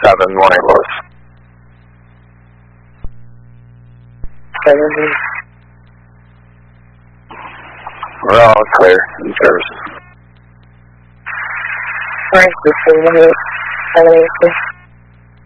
7, morning Louis. 70. We're all clear in service. Frank, 78.